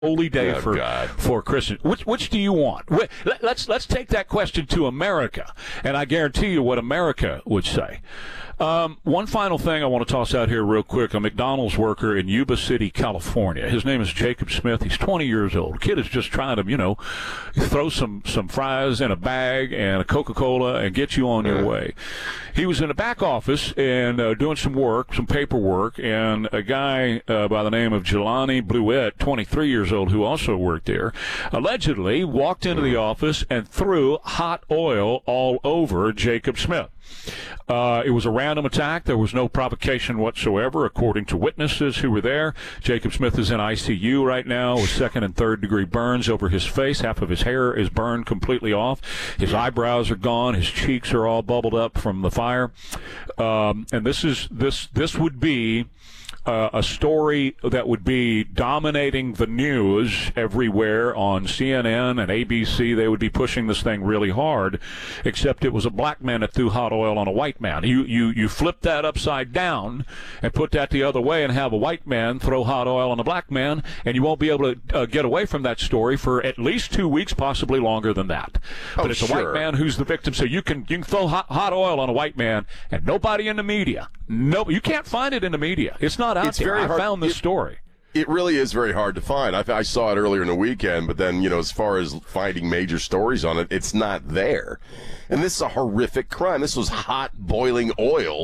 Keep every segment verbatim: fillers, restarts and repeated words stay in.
holy day oh, for God. for Christians. Which which do you want? Let's let's take that question to America, and I guarantee you what America would say. Um, one final thing I want to toss out here real quick. A McDonald's worker in Yuba City, California. His name is Jacob Smith. He's twenty years old. Kid is just trying to, you know, throw some, some fries in a bag and a Coca-Cola and get you on your way. He was in the back office and uh, doing some work, some paperwork, and a guy uh, by the name of Jelani Bluette, twenty-three years old, who also worked there, allegedly walked into the office and threw hot oil all over Jacob Smith. Uh, it was a random attack. There was no provocation whatsoever, according to witnesses who were there. Jacob Smith is in I C U right now with second and third degree burns over his face. Half of his hair is burned completely off. His eyebrows are gone. His cheeks are all bubbled up from the fire. Um, and this is this this would be Uh, a story that would be dominating the news everywhere on C N N and A B C. They would be pushing this thing really hard, except it was a black man that threw hot oil on a white man. You, you, you flip that upside down and put that the other way and have a white man throw hot oil on a black man, and you won't be able to uh, get away from that story for at least two weeks, possibly longer than that. Oh, but it's sure. a white man who's the victim, so you can you can throw hot, hot oil on a white man, and nobody in the media, no, you can't find it in the media. It's not out It's there. very I hard. found this it, story. It really is very hard to find. I, I saw it earlier in the weekend, but then, you know, as far as finding major stories on it, it's not there. And this is a horrific crime. This was hot, boiling oil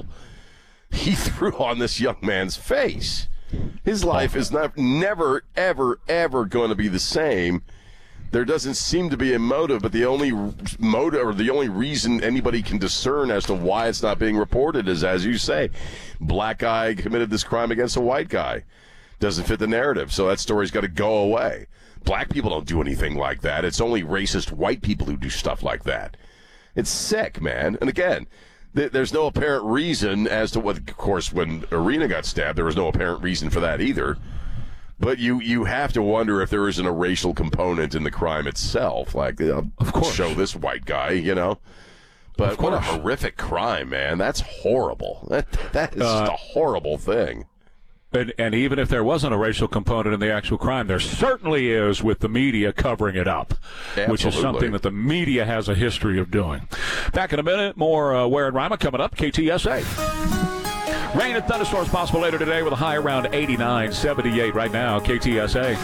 he threw on this young man's face. His life is not, never, ever, ever going to be the same. There doesn't seem to be a motive, but the only motive or the only reason anybody can discern as to why it's not being reported is, as you say, black guy committed this crime against a white guy. Doesn't fit the narrative, so that story's got to go away. Black people don't do anything like that. It's only racist white people who do stuff like that. It's sick, man. And again, th- there's no apparent reason as to what, of course, when Arena got stabbed, there was no apparent reason for that either. But you, you have to wonder if there isn't a racial component in the crime itself. Like, uh, of course, show this white guy, you know. But what a horrific crime, man. That's horrible. That That is uh, just a horrible thing. And, and even if there wasn't a racial component in the actual crime, there certainly is with the media covering it up, Absolutely. Which is something that the media has a history of doing. Back in a minute, more uh, Ware and Rima coming up, K T S A. Rain and thunderstorms possible later today with a high around eighty-nine, seventy-eight right now, K T S A.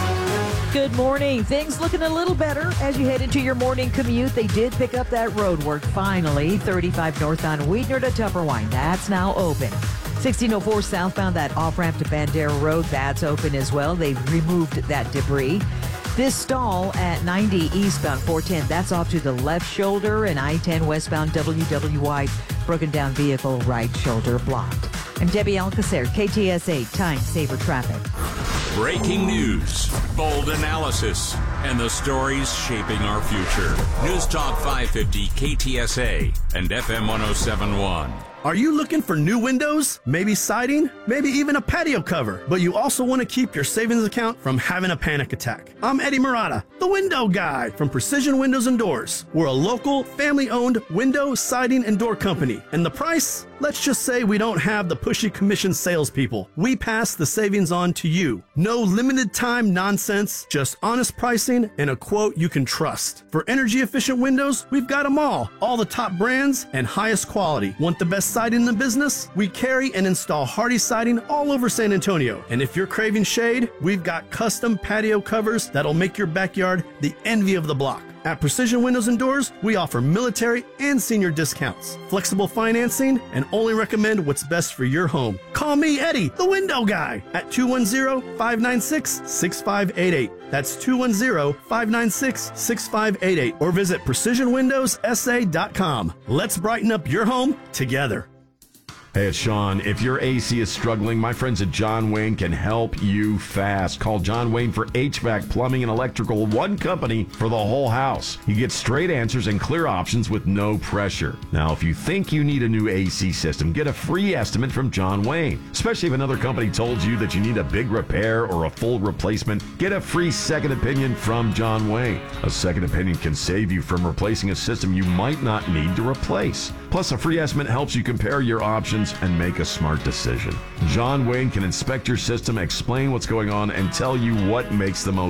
Good morning. Things looking a little better as you head into your morning commute. They did pick up that road work finally. thirty-five north on Weidner to Tupperwine. That's now open. sixteen oh four southbound, that off-ramp to Bandera Road, that's open as well. They've removed that debris. This stall at ninety eastbound four ten, that's off to the left shoulder, and I ten westbound W W I, broken down vehicle right shoulder blocked. I'm Debbie Alcacer, K T S A Time Saver Traffic. Breaking news, bold analysis, and the stories shaping our future. News Talk five fifty K T S A and F M one oh seven point one. Are you looking for new windows, maybe siding, maybe even a patio cover, but you also want to keep your savings account from having a panic attack? I'm Eddie Murata, the window guy from Precision Windows and Doors. We're a local, family-owned window, siding, and door company. And the price? Let's just say we don't have the pushy commission salespeople. We pass the savings on to you. No limited time nonsense, just honest pricing and a quote you can trust. For energy-efficient windows, we've got them all. All the top brands and highest quality. Want the best siding in the business? We carry and install Hardy siding all over San Antonio. And if you're craving shade, we've got custom patio covers that'll make your backyard the envy of the block. At Precision Windows and Doors, we offer military and senior discounts, flexible financing, and only recommend what's best for your home. Call me, Eddie, the window guy, at two one zero, five nine six, six five eight eight. That's two one zero, five nine six, six five eight eight. Or visit precision windows s a dot com. Let's brighten up your home together. Hey, it's Sean. If your A C is struggling, my friends at John Wayne can help you fast. Call John Wayne for H V A C, plumbing, and electrical, one company for the whole house. You get straight answers and clear options with no pressure. Now, if you think you need a new A C system, get a free estimate from John Wayne. Especially if another company told you that you need a big repair or a full replacement, get a free second opinion from John Wayne. A second opinion can save you from replacing a system you might not need to replace. Plus, a free estimate helps you compare your options questions and make a smart decision. John Wayne can inspect your system, explain what's going on, and tell you what makes the most